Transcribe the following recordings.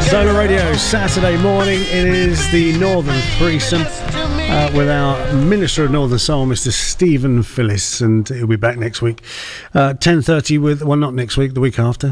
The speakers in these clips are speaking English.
Solar Radio, Saturday morning. It is the Northern Threesome with our Minister of Northern Soul, Mr. Stephen Phillips, and he'll be back next week. 10:30 with, well, not next week, the week after.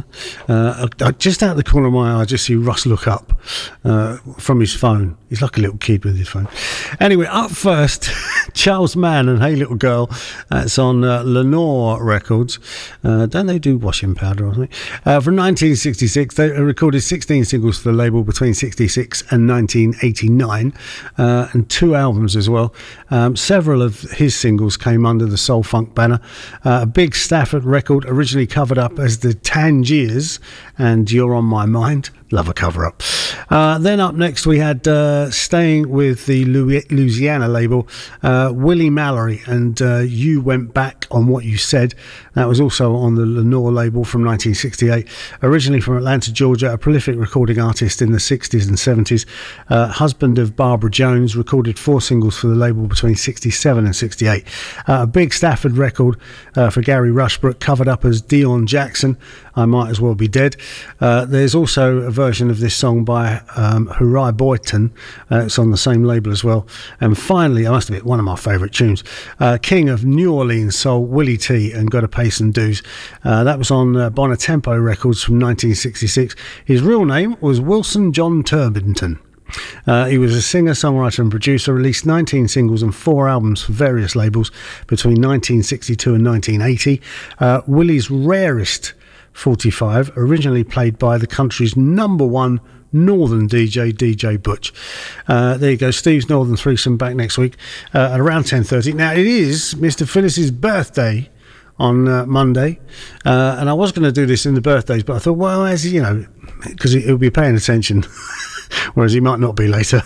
Just out the corner of my eye, I just see Russ look up from his phone. He's like a little kid with his phone. Anyway, up first, Charles Mann and Hey Little Girl. That's on Lenore Records. Don't they do washing powder or something? From 1966, they recorded 16 singles for the label between 66 and 1989, and 2 albums as well. Several of his singles came under the Soul Funk banner. A big Stafford record, originally covered up as the Tangiers and You're On My Mind. Love a cover-up. Then up next we had, staying with the Louisiana label, Willie Mallory and You Went Back on What You Said. That was also on the Lenore label from 1968. Originally from Atlanta, Georgia, a prolific recording artist in the 60s and 70s. Husband of Barbara Jones, recorded 4 singles for the label between 67 and 68. A big Stafford record for Gary Rushbrook, covered up as Dion Jackson, I Might As Well Be Dead. There's also a version of this song by Hurai Boyton. It's on the same label as well. And finally, I must admit, one of my favourite tunes, King of New Orleans Soul, Willie T and Gotta Pay Some Dues. That was on Bonatempo Records from 1966. His real name was Wilson John Turbington. He was a singer, songwriter and producer, released 19 singles and 4 albums for various labels between 1962 and 1980. Willie's rarest 45, originally played by the country's #1 Northern DJ Butch. There you go, Steve's Northern Threesome back next week at around 10:30. Now it is Mr. Phyllis's birthday on Monday, and I was going to do this in the birthdays, but I thought, well, as you know, because he'll be paying attention, whereas he might not be later.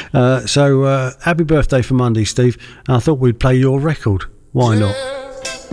So happy birthday for Monday, Steve. And I thought we'd play your record. Why not?